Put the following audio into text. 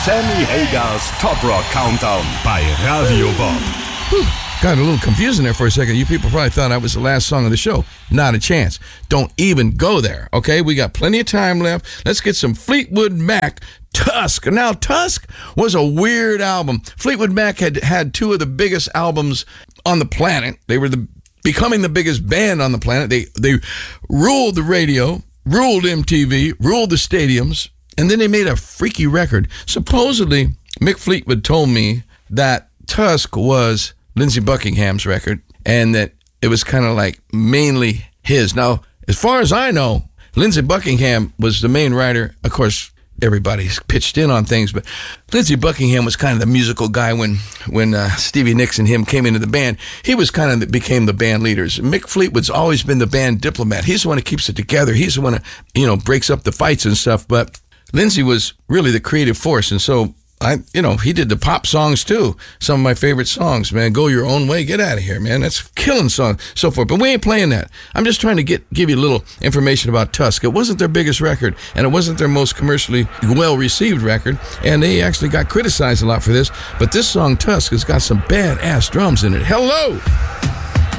Sammy Hagers Top Rock Countdown bei Radio Bob. Got a little confusing there for a second. You people probably thought I was the last song of the show. Not a chance. Don't even go there, okay? We got plenty of time left. Let's get some Fleetwood Mac, Tusk. Now, Tusk was a weird album. Fleetwood Mac had two of the biggest albums on the planet. They were becoming the biggest band on the planet. They ruled the radio, ruled MTV, ruled the stadiums, and then they made a freaky record. Supposedly, Mick Fleetwood told me that Tusk was Lindsey Buckingham's record, and that it was kind of like mainly his. Now, as far as I know, Lindsey Buckingham was the main writer. Of course, everybody's pitched in on things, but Lindsey Buckingham was kind of the musical guy when Stevie Nicks and him came into the band. He was kind of became the band leaders. Mick Fleetwood's always been the band diplomat. He's the one who keeps it together. He's the one who, breaks up the fights and stuff. But Lindsey was really the creative force, and so he did the pop songs too. Some of my favorite songs, man. Go Your Own Way, Get Out of Here, man. That's a killing song, so forth. But we ain't playing that. I'm just trying to give you a little information about Tusk. It wasn't their biggest record, and it wasn't their most commercially well-received record, and they actually got criticized a lot for this. But this song, Tusk, has got some badass drums in it. Hello!